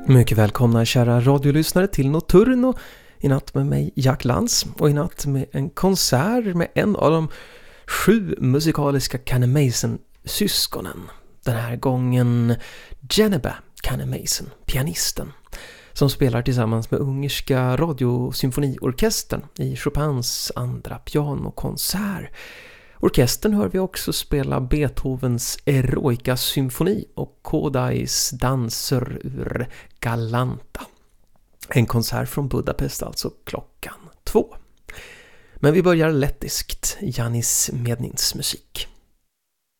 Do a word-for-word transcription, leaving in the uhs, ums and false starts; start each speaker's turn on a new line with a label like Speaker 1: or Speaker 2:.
Speaker 1: Mycket välkomna kära radiolyssnare till Nocturno. I natt med mig Jack Lantz och i natt med en konsert med en av de sju musikaliska Canemason-syskonen. Den här gången Geneba Canemason, pianisten, som spelar tillsammans med ungerska radiosymfoniorkestern i Chopins andra pianokonsert. Orkestern hör vi också spela Beethovens Eroica-symfoni och Kodais danser ur Galanta. En konsert från Budapest alltså klockan två. Men vi börjar lettiskt, Janis Mednins musik.